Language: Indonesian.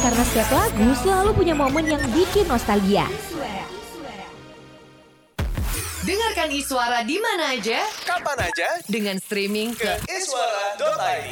karena setiap lagu selalu punya momen yang bikin nostalgia. Dengarkan Iswara di mana aja, kapan aja, dengan streaming ke iswara.id.